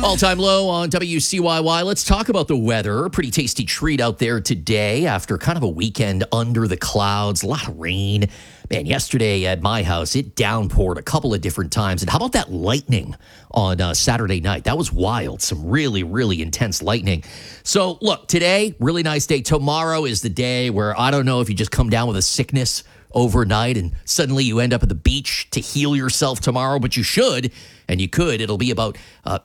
All-time low on WCYY. Let's talk about the weather. Pretty tasty treat out there today after kind of a weekend under the clouds. A lot of rain. Man, yesterday at my house, it downpoured a couple of different times. And how about that lightning on Saturday night? That was wild. Some really, really intense lightning. So, look, today, really nice day. Tomorrow is the day where I don't know if you just come down with a sickness overnight and suddenly you end up at the beach to heal yourself tomorrow, but you should, and you could. It'll be about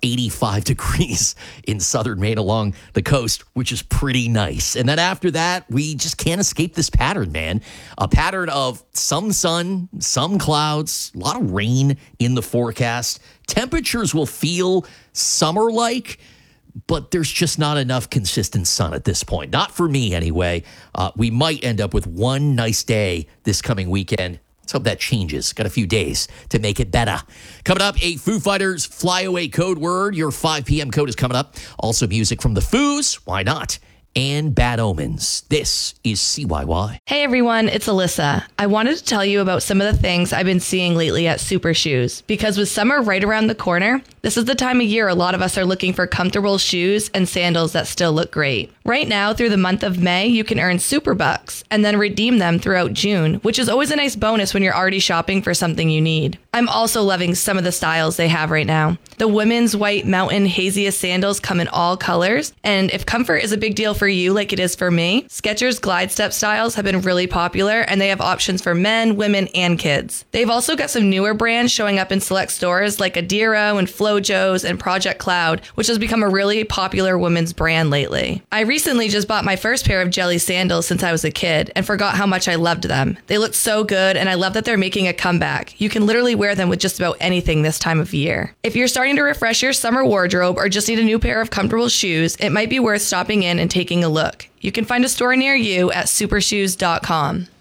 85 degrees in southern Maine along the coast, which is pretty nice. And then after that, we just can't escape this pattern, man. A pattern of some sun, some clouds, a lot of rain in the forecast. Temperatures will feel summer-like, but there's just not enough consistent sun at this point. Not for me, anyway. We might end up with one nice day this coming weekend. Let's hope that changes. Got a few days to make it better. Coming up, a Foo Fighters flyaway code word. Your 5 p.m. code is coming up. Also music from the Foos. Why not? And Bad Omens. This is CYY. Hey everyone, it's Alyssa. I wanted to tell you about some of the things I've been seeing lately at Super Shoes, because with summer right around the corner, this is the time of year a lot of us are looking for comfortable shoes and sandals that still look great. Right now, through the month of May, you can earn Super Bucks and then redeem them throughout June, which is always a nice bonus when you're already shopping for something you need. I'm also loving some of the styles they have right now. The women's white mountain haziest sandals come in all colors, and if comfort is a big deal for you like it is for me, Skechers Glide Step styles have been really popular, and they have options for men, women, and kids. They've also got some newer brands showing up in select stores like Adiro and FloJo's and Project Cloud, which has become a really popular women's brand lately. I recently just bought my first pair of Jelly sandals since I was a kid and forgot how much I loved them. They look so good, and I love that they're making a comeback. You can literally wear them with just about anything this time of year. If you're starting to refresh your summer wardrobe or just need a new pair of comfortable shoes, it might be worth stopping in and taking a look. You can find a store near you at supershoes.com.